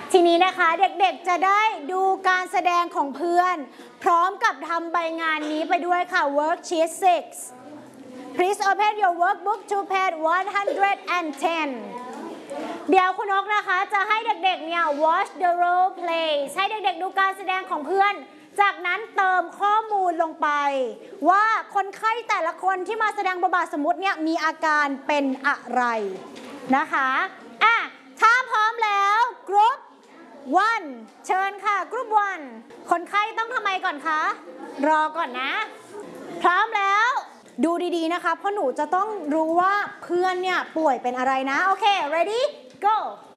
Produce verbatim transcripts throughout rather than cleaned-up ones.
ทีนี้นะคะเด็กๆจะได้ดูการแสดงของเพื่อนพร้อมกับทำใบงานนี้ไปด้วยค่ะ worksheet six please open your workbook to page one hundred ten เดี๋ยวคุณนกนะคะจะให้เด็กๆเนี่ย watch the role plays ให้เด็กๆดูการแสดงของเพื่อนจากนั้นเติมข้อมูลลงไปว่าคนไข้แต่ละคนที่มาแสดงบทบาทสมมุติเนี่ยมีอาการเป็นอะไรนะคะอ่ะถ้าพร้อมแล้วกรุ๊ปone เชิญค่ะกรุ๊ปoneคนไข้ต้องทำไมก่อนคะรอก่อนนะพร้อมแล้วดูดีๆนะคะเพราะหนูจะต้องรู้ว่าเพื่อนเนี่ยป่วยเป็นอะไรนะโอเค ready go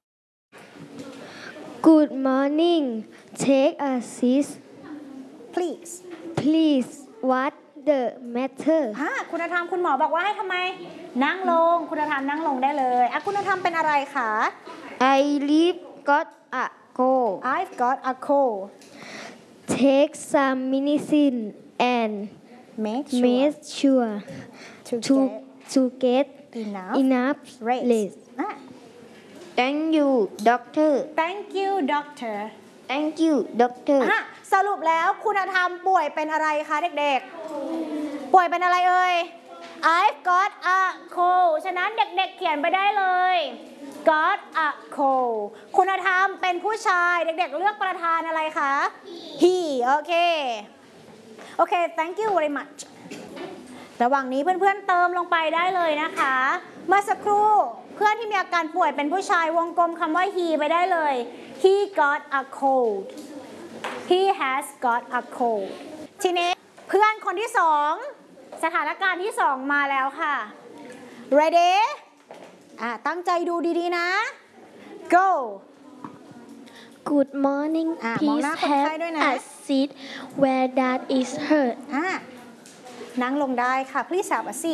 Good morning take a seat please please what the matter ฮะคุณธรรมคุณหมอบอกว่าให้ทำไมนั่งลงคุณธรรมนั่งลงได้เลยอ่ะคุณธรรมเป็นอะไรคะ I live got a cold I've got a cold take some medicine and make sure make sure to to get to get enough enough rest rest อ่ะ Thank you doctor thank you doctor Thank you doctor อ่ะสรุปแล้วคุณธรรมป่วยเป็นอะไรคะเด็กๆป่วยเป็นอะไรเอ่ย I've got a cold ฉะนั้นเด็กๆเขียนไปได้เลย got a cold คุณธรรมเป็นผู้ชายเด็กๆเลือกประธานอะไรคะ he โอเคโอเค thank you very much ระหว่างนี้เพื่อนๆเติมลงไปได้เลยนะคะเมื่อสักครู่เพื่อนที่มีอาการป่วยเป็นผู้ชายวงกลมคำว่า he ไปได้เลย he got a cold he has got a cold ทีนี้เพื่อนคนที่สองสถานการณ์ที่สองมาแล้วค่ะ ready อ่ะตั้งใจดูดีๆนะ go Good morning อ่ะมองห please น้าคนไข้ have ด้วยนะ a seat where that is hurt อ่ะนั่งลงได้ค่ะ please have a seat